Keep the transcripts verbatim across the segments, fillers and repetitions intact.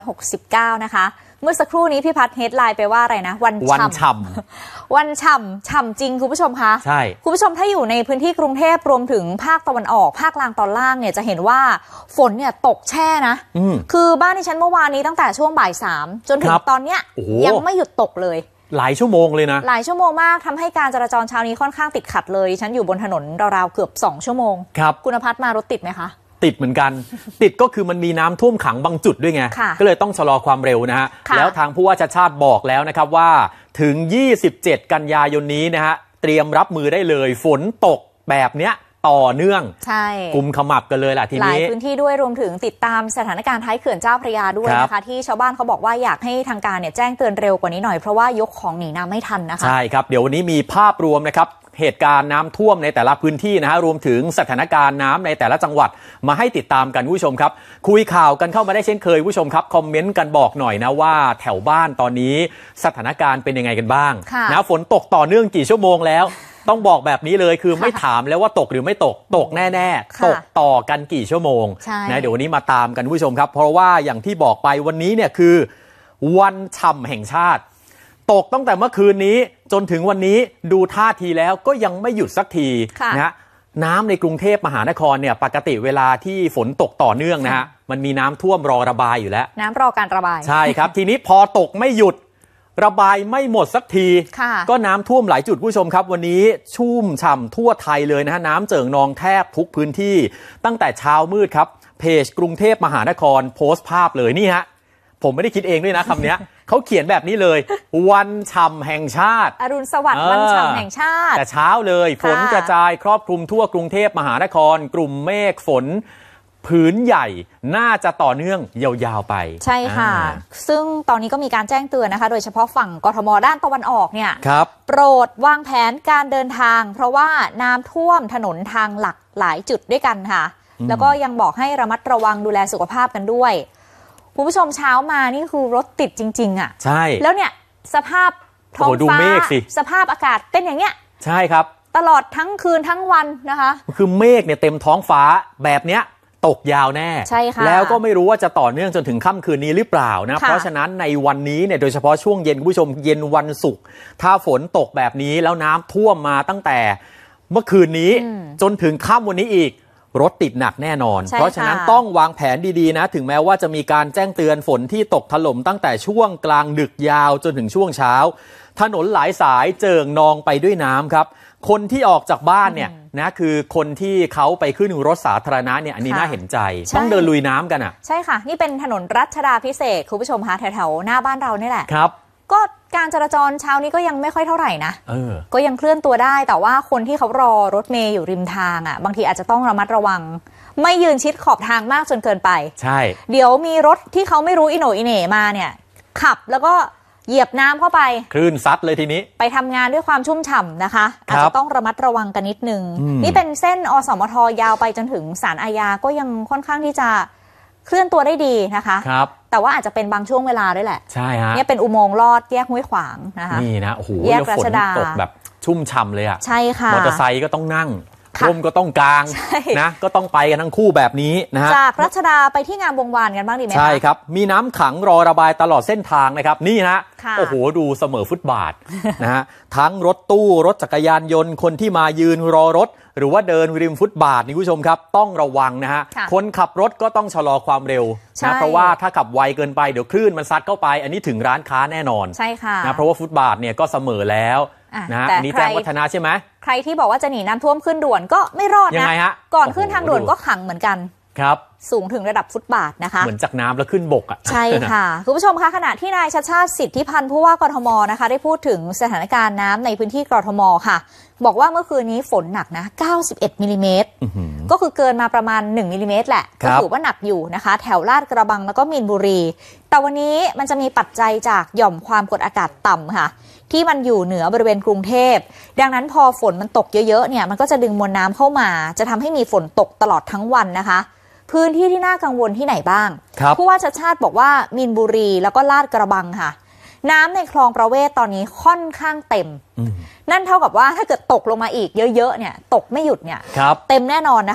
หกสิบเก้านะคะเมื่อสักครู่นี้พี่พัฒน์เฮดไลน์ไปว่าอะไรนะวันวันฉ่ำวันฉ่ำฉ่ำจริงคุณผู้ชมคะใช่คุณผู้ชมถ้าอยู่ในพื้นที่กรุงเทพรวมถึงภาคตะวันออกภาคกลางตอนล่างเนี่ยจะเห็นว่าฝนเนี่ยตกแช่นะคือบ้านที่ฉันเมื่อวานนี้ตั้งแต่ช่วงบ่ายสามจนถึงตอนเนี้ยยังไม่หยุดตกเลยหลายชั่วโมงเลยนะหลายชั่วโมงมากทำให้การจราจรเช้านี้ค่อนข้างติดขัดเลยฉันอยู่บนถนนราวๆเกือบสองชั่วโมงครับคุณภัทรมารถติดไหมคะติดเหมือนกัน ติดก็คือมันมีน้ำท่วมขังบางจุดด้วยไงก็เลยต้องชะลอความเร็วนะฮะแล้วทางผู้ว่าชัชชาติบอกแล้วนะครับว่าถึงยี่สิบเจ็ดกันยายนนี้นะฮะเตรียมรับมือได้เลยฝนตกแบบเนี้ยต่อเนื่องใช่กุมขมับกันเลยแหละทีนี้หลายพื้นที่ด้วยรวมถึงติดตามสถานการณ์ท้ายเขื่อนเจ้าพระยาด้วยนะคะที่ชาวบ้านเขาบอกว่าอยากให้ทางการเนี่ยแจ้งเตือนเร็วกว่านี้หน่อยเพราะว่ายกของหนีน้ำไม่ทันนะคะใช่ครับเดี๋ยววันนี้มีภาพรวมนะครับเหตุการณ์น้ำท่วมในแต่ละพื้นที่นะฮะรวมถึงสถานการณ์น้ำในแต่ละจังหวัดมาให้ติดตามกันผู้ชมครับคุยข่าวกันเข้ามาได้เช่นเคยผู้ชมครับคอมเมนต์กันบอกหน่อยนะว่าแถวบ้านตอนนี้สถานการณ์เป็นยังไงกันบ้างนะฝนตกต่อเนื่องกี่ชั่วโมงแล้วต้องบอกแบบนี้เลยคือไม่ถามแล้วว่าตกหรือไม่ตกตกแน่ๆตกต่อกันกี่ชั่วโมงนะเดี๋ยววันนี้มาตามกันผู้ชมครับเพราะว่าอย่างที่บอกไปวันนี้เนี่ยคือวันฉ่ำแห่งชาติตกตั้งแต่เมื่อคืนนี้จนถึงวันนี้ดูท่าทีแล้วก็ยังไม่หยุดสักทีนะน้ำในกรุงเทพมหานครเนี่ยปกติเวลาที่ฝนตกต่อเนื่องนะฮะมันมีน้ำท่วมรอระบายอยู่แล้วน้ำรอการระบายใช่ครับ ทีนี้พอตกไม่หยุดระบายไม่หมดสักทีก็น้ำท่วมหลายจุดผู้ชมครับวันนี้ชุ่มฉ่ำทั่วไทยเลยนะฮะน้ำเจิ่งนองแทบทุกพื้นที่ตั้งแต่เช้ามืดครับเพจกรุงเทพมหานครโพสต์ภาพเลยนี่ฮะผมไม่ได้คิดเองด้วยนะคำนี้เขาเขียนแบบนี้เลยวันฉ่ำแห่งชาติอรุณสวัสดิ์วันฉ่ำแห่งชาติแต่เช้าเลยฝนกระจายครอบคลุมทั่วกรุงเทพมหานครกลุ่มเมฆฝนผืนใหญ่น่าจะต่อเนื่องยาวๆไปใช่ค่ะซึ่งตอนนี้ก็มีการแจ้งเตือนนะคะโดยเฉพาะฝั่งกทมด้านตะวันออกเนี่ยโปรดวางแผนการเดินทางเพราะว่าน้ำท่วมถนนทางหลักหลายจุดด้วยกันค่ะแล้วก็ยังบอกให้ระมัดระวังดูแลสุขภาพกันด้วยคุณผู้ชมเช้ามานี่คือรถติดจริงๆอ่ะใช่แล้วเนี่ยสภาพท้องฟ้าสภาพอากาศเป็นอย่างเงี้ยใช่ครับตลอดทั้งคืนทั้งวันนะคะคือเมฆเนี่ยเต็มท้องฟ้าแบบเนี้ยตกยาวแน่ใช่ค่ะแล้วก็ไม่รู้ว่าจะต่อเนื่องจนถึงค่ำคืนนี้หรือเปล่านะเพราะฉะนั้นในวันนี้เนี่ยโดยเฉพาะช่วงเย็นคุณผู้ชมเย็นวันศุกร์ถ้าฝนตกแบบนี้แล้วน้ำท่วมมาตั้งแต่เมื่อคืนนี้จนถึงค่ำวันนี้อีกรถติดหนักแน่นอนเพราะฉะนั้นต้องวางแผนดีๆนะถึงแม้ว่าจะมีการแจ้งเตือนฝนที่ตกถล่มตั้งแต่ช่วงกลางดึกยาวจนถึงช่วงเช้าถนนหลายสายเจิ่งนองไปด้วยน้ำครับคนที่ออกจากบ้านเนี่ยนะคือคนที่เขาไปขึ้นรถสาธารณะเนี่ยอันนี้น่าเห็นใจต้องเดินลุยน้ำกันอ่ะใช่ค่ะนี่เป็นถนนรัชดาภิเษกคุณผู้ชมคะแถวๆหน้าบ้านเรานี่แหละครับก็การจราจรเช้านี้ก็ยังไม่ค่อยเท่าไหร่นะก็ยังเคลื่อนตัวได้แต่ว่าคนที่เขารอรถเมย์อยู่ริมทางอ่ะบางทีอาจจะต้องระมัดระวังไม่ยืนชิดขอบทางมากจนเกินไปใช่เดี๋ยวมีรถที่เขาไม่รู้อิโหนอิเหน่มาเนี่ยขับแล้วก็เหยียบน้ำเข้าไปคลื่นซัดเลยทีนี้ไปทำงานด้วยความชุ่มฉ่ำนะคะอาจจะต้องระมัดระวังกันนิดนึงนี่เป็นเส้นอสมทยาวไปจนถึงศาลอาญาก็ยังค่อนข้างที่จะเคลื่อนตัวได้ดีนะคะครับแต่ว่าอาจจะเป็นบางช่วงเวลาด้วยแหละใช่ฮะเนี่ยเป็นอุโมงค์ลอดแยกห้วยขวางนะคะนี่นะโอ้โหแยกรัชดาตกแบบชุ่มฉ่ำเลยอ่ะใช่ค่ะมอเตอร์ไซค์ก็ต้องนั่งร่มก็ต้องกางนะก็ต้องไปกันทั้งคู่แบบนี้นะฮะจากรัชดาไปที่งามวงวานกันบ้างดีไหมคะใช่ครับมีน้ำขังรอระบายตลอดเส้นทางนะครับนี่ฮะโอ้โหดูเสมอฟุตบาทนะฮะทั้งรถตู้รถจักรยานยนต์คนที่มายืนรอรถหรือว่าเดินริมฟุตบาทนี่ผู้ชมครับต้องระวังนะฮะคนขับรถก็ต้องชะลอความเร็วนะเพราะว่าถ้าขับไวเกินไปเดี๋ยวคลื่นมันซัดเข้าไปอันนี้ถึงร้านค้าแน่นอนใช่ค่ะนะเพราะว่าฟุตบาทเนี่ยก็เสมอแล้วนะอันนี้แจ้งวัฒนะใช่ไหมใครที่บอกว่าจะหนีน้ำท่วมขึ้นด่วนก็ไม่รอดนะก่อนขึ้นทางด่วนก็ขังเหมือนกันครับสูงถึงระดับฟุตบาทนะคะเหมือนจากน้ำแล้วขึ้นบกอ่ะใช่ค่ะคุณผู้ชมคะขณะที่นายชัชชาติสิทธิพันธ์ผู้ว่ากทมนะคะได้พูดถึงสถานการณ์น้ำในพื้นที่กทมค่ะบอกว่าเมื่อคืนนี้ฝนหนักนะเก้าสิบเอ็ดมิลลิเมตรก็คือเกินมาประมาณหนึ่งมิลลิเมตรแหละก็ถือว่าหนักอยู่นะคะแถวลาดกระบังแล้วก็มีนบุรีแต่วันนี้มันจะมีปัจจัยจากหย่อมความกดอากาศต่ำค่ะที่มันอยู่เหนือบริเวณกรุงเทพดังนั้นพอฝนมันตกเยอะๆเนี่ยมันก็จะดึงมวลน้ำเข้ามาจะทำให้มีฝนตกตลอดทั้งวันนะคะพื้นที่ที่น่ากังวลที่ไหนบ้างผู้ว่าชัชชาติบอกว่ามีนบุรีแล้วก็ลาดกระบังค่ะน้ำในคลองประเวศตอนนี้ค่อนข้างเต็มนั่นเท่ากับว่าถ้าเกิดตกลงมาอีกเยอะๆเนี่ยตกไม่หยุดเนี่ยเต็มแน่นอนนะคะ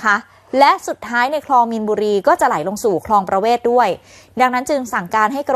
และสุดท้ายในคลองมีนบุรีก็จะไหลลงสู่คลองประเวศด้วยดังนั้นจึงสั่งการให้